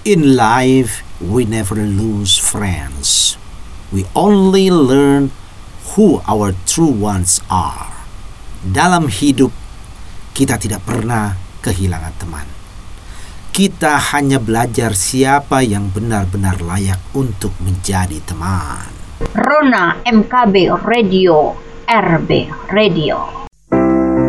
In life, we never lose friends. We only learn who our true ones are. Dalam hidup, kita tidak pernah kehilangan teman. Kita hanya belajar siapa yang benar-benar layak untuk menjadi teman. Rona MKB Radio, RB Radio.